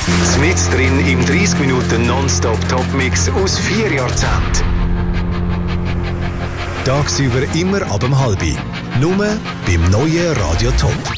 Mit drin im 30 Minuten Nonstop-Top-Mix aus 4 Jahrzehnten. Tagsüber immer ab 7:30. Nur beim neuen Radio Top.